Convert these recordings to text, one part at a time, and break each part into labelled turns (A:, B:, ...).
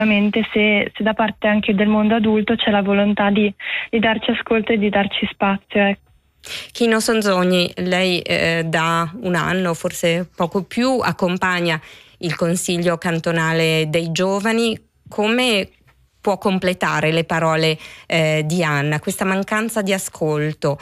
A: se da parte anche del mondo adulto c'è la volontà di darci ascolto e di darci spazio, ecco.
B: Chino Sonzogni, lei da un anno, forse poco più, accompagna il Consiglio cantonale dei giovani. Come può completare le parole di Anna, questa mancanza di ascolto,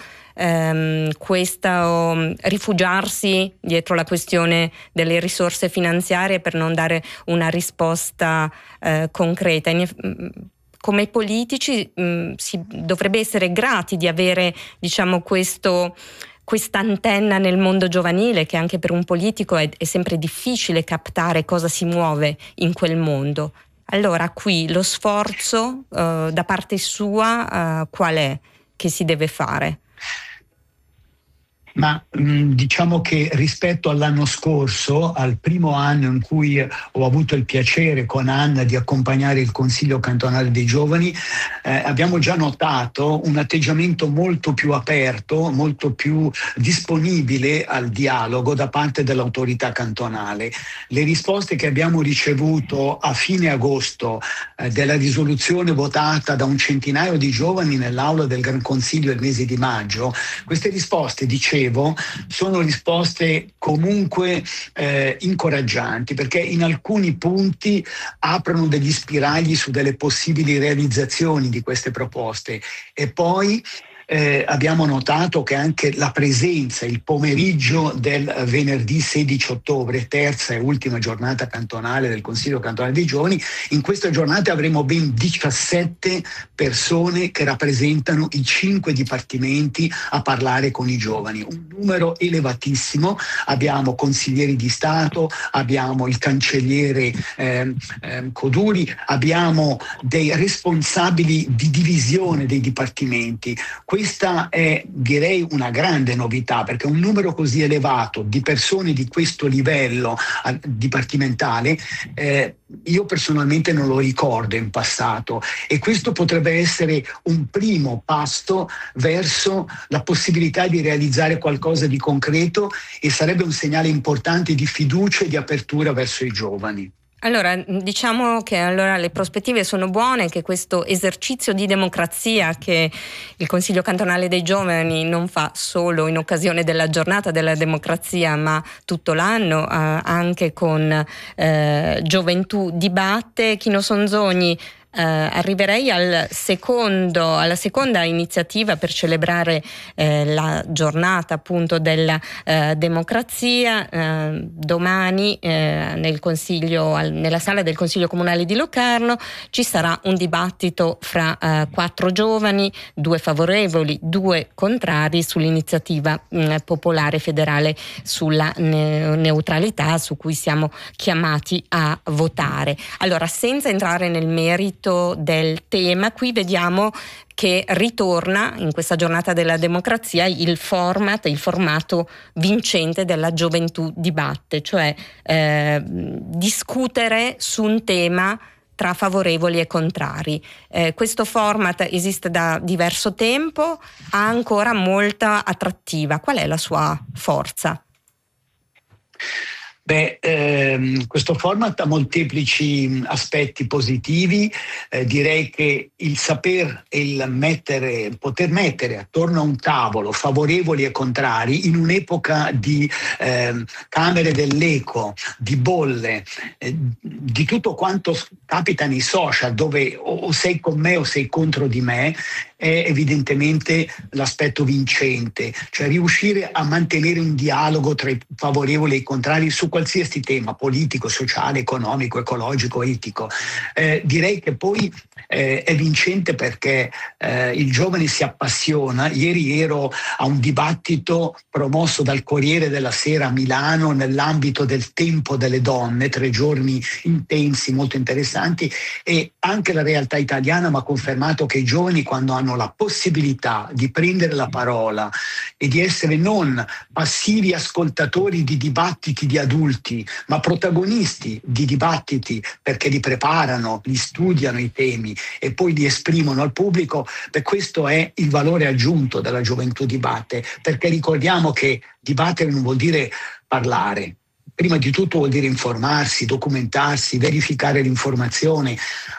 B: questo rifugiarsi dietro la questione delle risorse finanziarie per non dare una risposta concreta? Come politici si dovrebbe essere grati di avere, diciamo, questa antenna nel mondo giovanile, che anche per un politico è sempre difficile captare cosa si muove in quel mondo. Allora qui lo sforzo da parte sua qual è che si deve fare?
C: Ma diciamo che rispetto all'anno scorso, al primo anno in cui ho avuto il piacere con Anna di accompagnare il Consiglio cantonale dei giovani, abbiamo già notato un atteggiamento molto più aperto, molto più disponibile al dialogo da parte dell'autorità cantonale. Le risposte che abbiamo ricevuto a fine agosto della risoluzione votata da un centinaio di giovani nell'aula del Gran Consiglio il mese di maggio, queste risposte, dicevo, sono risposte comunque incoraggianti, perché in alcuni punti aprono degli spiragli su delle possibili realizzazioni di queste proposte. E poi abbiamo notato che anche la presenza, il pomeriggio del venerdì 16 ottobre, terza e ultima giornata cantonale del Consiglio cantonale dei giovani, in questa giornata avremo ben 17 persone che rappresentano i 5 dipartimenti a parlare con i giovani, un numero elevatissimo. Abbiamo consiglieri di Stato, abbiamo il cancelliere Coduri, abbiamo dei responsabili di divisione dei dipartimenti. Questa è, direi, una grande novità, perché un numero così elevato di persone di questo livello dipartimentale io personalmente non lo ricordo in passato, e questo potrebbe essere un primo passo verso la possibilità di realizzare qualcosa di concreto, e sarebbe un segnale importante di fiducia e di apertura verso i giovani.
B: Allora, diciamo che allora le prospettive sono buone, che questo esercizio di democrazia che il Consiglio cantonale dei giovani non fa solo in occasione della giornata della democrazia, ma tutto l'anno, anche con Gioventù Dibatte. Chino Sonzogni, arriverei alla seconda iniziativa per celebrare la giornata appunto della democrazia. Domani nella sala del Consiglio Comunale di Locarno ci sarà un dibattito fra 4 giovani, 2 favorevoli, 2 contrari, sull'iniziativa popolare federale sulla neutralità, su cui siamo chiamati a votare. Allora, senza entrare nel merito del tema, qui vediamo che ritorna in questa giornata della democrazia il formato vincente della Gioventù Dibatte, cioè discutere su un tema tra favorevoli e contrari. Questo format esiste da diverso tempo, ha ancora molta attrattiva. Qual è la sua forza?
C: Questo format ha molteplici aspetti positivi. Direi che il saper e il poter mettere attorno a un tavolo favorevoli e contrari in un'epoca di camere dell'eco, di bolle, di tutto quanto capita nei social, dove o sei con me o sei contro di me, è evidentemente l'aspetto vincente, cioè riuscire a mantenere un dialogo tra i favorevoli e i contrari su qualsiasi tema politico, sociale, economico, ecologico, etico. Direi che poi è vincente perché il giovane si appassiona. Ieri ero a un dibattito promosso dal Corriere della Sera a Milano nell'ambito del Tempo delle Donne, 3 giorni intensi, molto interessanti, e anche la realtà italiana mi ha confermato che i giovani, quando hanno la possibilità di prendere la parola e di essere non passivi ascoltatori di dibattiti di adulti, ma protagonisti di dibattiti, perché li preparano, li studiano i temi e poi li esprimono al pubblico, questo è il valore aggiunto della Gioventù Dibatte, perché ricordiamo che dibattere non vuol dire parlare. prima di tutto vuol dire informarsi, documentarsi, verificare l'informazione,